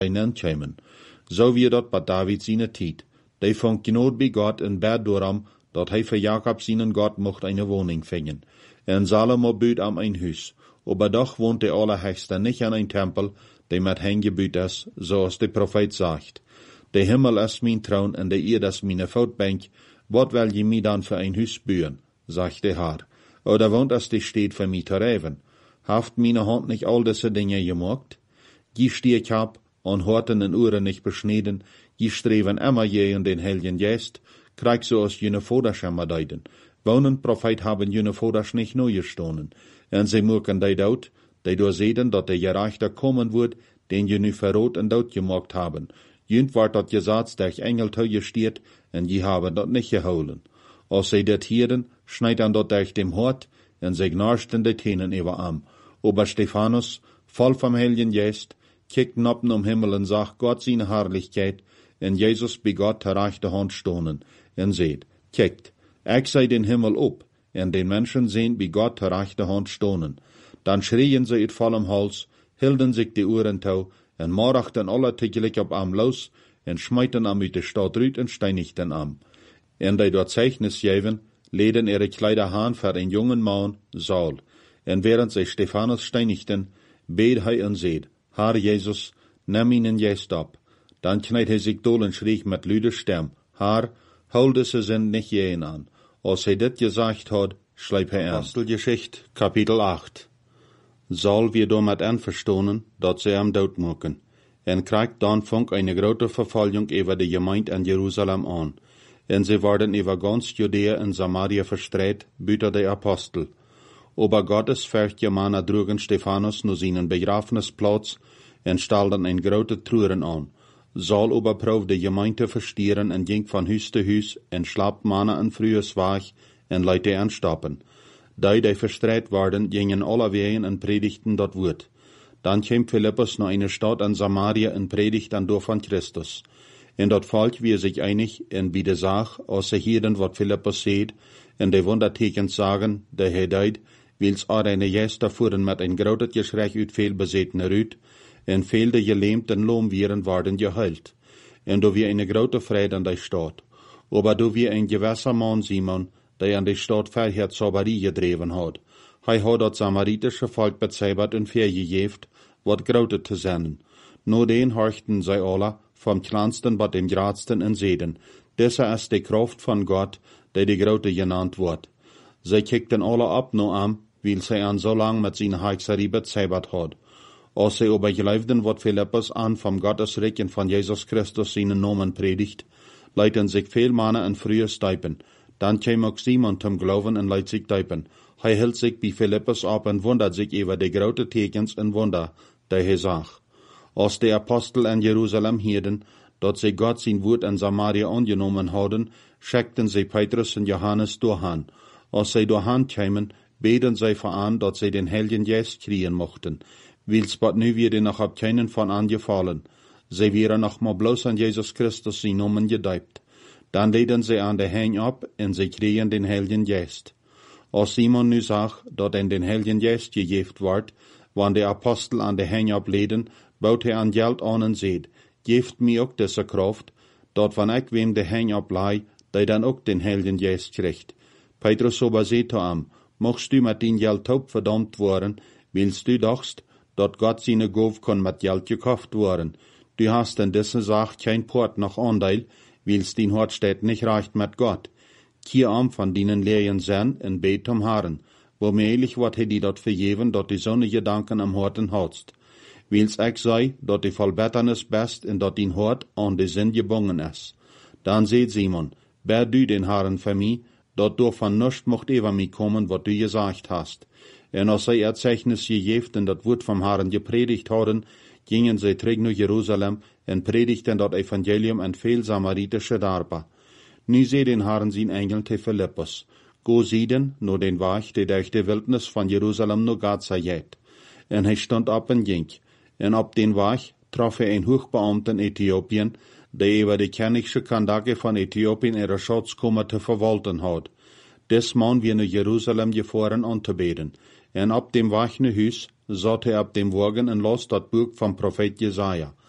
kämen. So wie dat bei David seine Tijd. Die von Gnade bei Gott in Bad daarom, dat hij für Jakob seinen Gott mocht eine Wohnung finden. En Salomo büt am ein Hus. Aber doch wohnt der Allerhöchste nicht an ein Tempel, der mit Händen gebaut ist, so als der Prophet sagt. Der Himmel ist mein Thron und der Erde ist meine Voetbank. Wat will je mir dann für ein Hus bauen? Sagt der Herr. Oder wohnt es die steht für mich zu reven? Haft meine Hand nicht all diese Dinge gemacht? Je stieg hab, und Horten und Uhren nicht beschnitten, je streven immer je in den Heiligen Geist, krieg so aus jene Voderschämmer deuten. Wonen Prophet haben jene Voders nicht neu gestohlen. En sie mucken die dood, die doorsehen, dat der Gerechter kommen wird, den je nu verrot en dood gemacht haben. Jünt wordt dat gesagt, der Engel teuer steht, en je haben dat nicht geholen. Als sie dat hieren, schneidern dat durch dem Hort, en sie gnarsten die Tänen über am. Aber Stephanus, voll vom Heiligen Geist, kickt noppen Himmel und sagt Gott seine Herrlichkeit, en Jesus bei Gott der rechte Hand stohnen, en seht, kickt, ich sei den Himmel op, en den Menschen sehen bei Gott der rechte Hand stohnen. Dann schrien sie it vollem Hals, hielden sich die Uhren tau, en morachten alle tegelijk op am los, en schmeiten am uit de Stadt rüt en steinigten am. En die dort Zeichnis geven, leden ihre Kleider haan für den jungen Mann, Saul. En während sie Stephanus steinigten, bet hij en seht, Herr Jesus, nimm ihnen jetzt ab. Dann kneit hij sich dol en schrie mit lüder Stem, Herr, hol diese sind nicht jenen an. Als hij dit gesagt hat, schleip hij an. Apostelgeschichte, Kapitel 8. Saul wir damit einverstohnen, dat sie am dood moeken. En kriegt dann funk eine grote Verfolgung über die Gemeinde in Jerusalem an. En sie werden über ganz Judäa und Samaria verstreut, büter die Apostel. Aber Gottes Furchtgemanner trugen Stephanus nur seinen Begrafenisplatz en stalden ein grote Truren an. Saul überprüft die Gemeinde verstieren en ging von Hus zu Hus en schlapt Männer en frühes Wach en leidt die anstoppen. Die verstreit waren, gingen alle wegen en predigten dat Wort. Dann kam Philippus nach einer Stadt an Samaria en predigt an door van Christus. En dat Volk wie sich einig en bij de Sach, als sie hieren wat Philippus seht, en de Wundertekens sagen, der Herr deid, wils eine Gäste fuhren mit ein grotet Geschrei uit veel bezetene Rüt, en veel de gelähmten Lohnvieren waren geheilt. En do wie eine grote Freude an der Stadt. Aber do wie ein gewisser Mann Simon, der an die Stadt vorher Zauberie gedreven hat. Hij hat dat samaritische Volk bezeibert en vergejeft, wat grote te zijn. Nur den horchten zij alle, vom kleinsten bis dem gradsten en zeden. Diese ist die Kraft von Gott, die grote genannt wird. Sie kickten alle ab nur an, weil sie an so lang mit seiner Hexerie bezeibert hat. Als sie aber geleifden, wat Philippus an vom Gottesreich und von Jesus Christus seinen Namen predigt, leiten sich viel Männer in frühes Teipen. Dann kam auch Simon zum Glauben und leit sich teipen. Hij hielt sich bei Philippus ab und wundert sich über die grote Tekens und Wunder, die er sagt. Als die Apostel in Jerusalem hielten, dat sie Gott sein Wort in Samaria angenommen hadden, schickten sie Petrus und Johannes durchhan. Als sie durchhan kämen, beten sie voran, dat sie den Heiligen Geist kriegen mochten. Wils bat nu wieder noch ab keinen von angefallen. Sie wären noch mal bloß an Jesus Christus sein Namen gedeibt. Dann leden sie an der Hänge ab und sie kriegen den Heiligen Geist. Als Simon nu sagt, dat in den Heiligen Geist gegeft ward, wann die Apostel an der Hänge ableden, baut er an Geld an und seht, geeft mir auch diese Kraft, dat wann ich wem der Hänge ablei, der dann auch den Heiligen Geist kriegt. Petrus aber seht am, mochst du mit den Geld taub verdammt worden, willst du dachtst, dat Gott seine Gauf kann mit Geld gekauft worden. Du hast in dieser Sache kein Port noch Anteil, willst dein Hort steht nicht reicht mit Gott. Kier am von denen Lehren sein in Bet am Herren, wo mehlig wat he die dat vergeven, dat die sonne Gedanken am Horten hast. Wils ich sei, dat die Vollbetternis best en dat din Hort an die Sinn gebungen is. Dann seht Simon, ber du den Herren für mich, dat du von nichts mocht über mich kommen, wat du gesagt hast. En als sie Erzeichnis gegeft en dat Wort vom Herren gepredigt hadden, gingen sie zurück nach Jerusalem en predigten dat Evangelium en viel samaritische Darba. Nu seh den Herren sein Engel te Philippus. Go sieden, nur den Weg, der durch die Wildnis von Jerusalem nur Gaza geht. En hij stond op en ging. En op den Weg traf er een Hochbeamten Äthiopien, der über die königliche Kandake von Äthiopien ihre Schatzkammer zu verwalten hat. Des Mann wir nach Jerusalem gefahren anzubeten. En op dem Weg nach Hus satt er op dem Wagen en las dat Buch vom Prophet Jesaja.